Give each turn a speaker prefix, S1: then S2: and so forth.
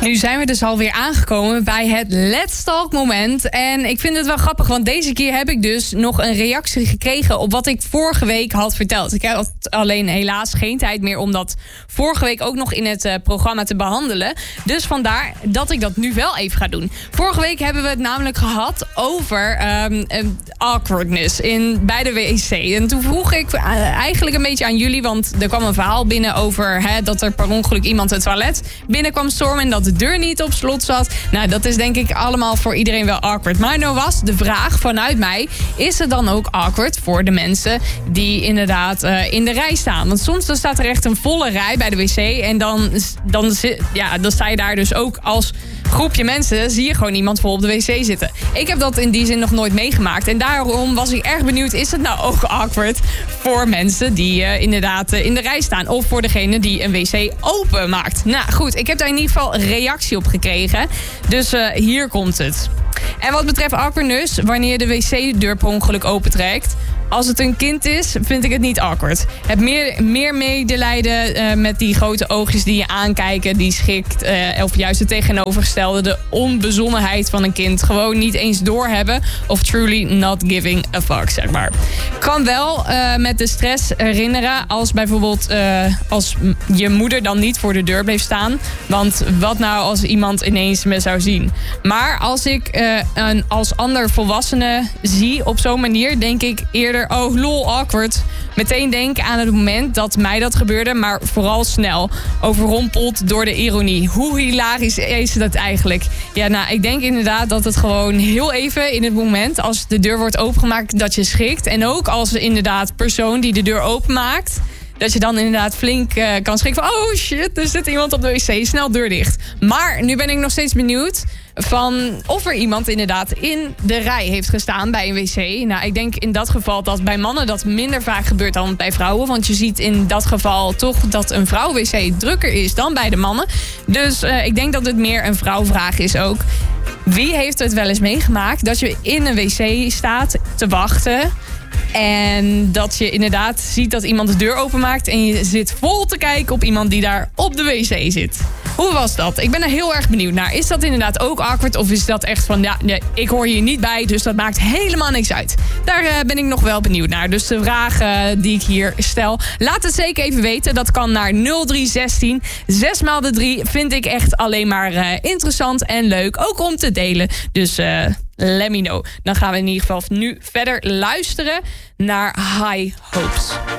S1: Nu zijn we dus alweer aangekomen bij het Let's Talk moment. En ik vind het wel grappig, want deze keer heb ik dus nog een reactie gekregen op wat ik vorige week had verteld. Ik had alleen helaas geen tijd meer om dat vorige week ook nog in het programma te behandelen. Dus vandaar dat ik dat nu wel even ga doen. Vorige week hebben we het namelijk gehad over awkwardness bij de wc. En toen vroeg ik eigenlijk een beetje aan jullie, want er kwam een verhaal binnen over dat er per ongeluk iemand het toilet binnenkwam stormen en dat de deur niet op slot zat. Nou, dat is denk ik allemaal voor iedereen wel awkward. Maar nou was de vraag vanuit mij, is het dan ook awkward voor de mensen die inderdaad in de rij staan? Want soms dan staat er echt een volle rij bij de wc en dan sta je daar dus ook als groepje mensen, zie je gewoon iemand vol op de wc zitten. Ik heb dat in die zin nog nooit meegemaakt. En daarom was ik erg benieuwd, is het nou ook awkward voor mensen die inderdaad in de rij staan? Of voor degene die een wc open maakt? Nou goed, ik heb daar in ieder geval reactie op gekregen. Dus hier komt het. En wat betreft awkwardness, wanneer de wc-deur per ongeluk opentrekt, als het een kind is, vind ik het niet awkward. Heb meer medelijden met die grote oogjes die je aankijken, die schikt. Of juist het tegenovergestelde, de onbezonnenheid van een kind. Gewoon niet eens doorhebben of truly not giving a fuck, zeg maar. Kan wel met de stress herinneren als bijvoorbeeld als je moeder dan niet voor de deur bleef staan. Want wat nou als iemand ineens me zou zien? Maar als ik als ander volwassene zie op zo'n manier, denk ik eerder, oh lol, awkward. Meteen denken aan het moment dat mij dat gebeurde, maar vooral snel. Overrompeld door de ironie. Hoe hilarisch is dat eigenlijk? Ja, nou, ik denk inderdaad dat het gewoon heel even in het moment, als de deur wordt opengemaakt, dat je schrikt. En ook als inderdaad persoon die de deur openmaakt, dat je dan inderdaad flink kan schrikken van, oh shit, er zit iemand op de wc, snel deur dicht. Maar nu ben ik nog steeds benieuwd van of er iemand inderdaad in de rij heeft gestaan bij een wc. Nou, ik denk in dat geval dat bij mannen dat minder vaak gebeurt dan bij vrouwen. Want je ziet in dat geval toch dat een vrouw-wc drukker is dan bij de mannen. Dus ik denk dat het meer een vrouwvraag is ook. Wie heeft het wel eens meegemaakt dat je in een wc staat te wachten en dat je inderdaad ziet dat iemand de deur openmaakt en je zit vol te kijken op iemand die daar op de wc zit? Hoe was dat? Ik ben er heel erg benieuwd naar. Is dat inderdaad ook awkward of is dat echt van, ja, nee, ik hoor hier niet bij, dus dat maakt helemaal niks uit? Daar ben ik nog wel benieuwd naar. Dus de vraag die ik hier stel, laat het zeker even weten. Dat kan naar 0316 6x3. Vind ik echt alleen maar interessant en leuk, ook om te delen. Dus let me know. Dan gaan we in ieder geval nu verder luisteren naar High Hopes.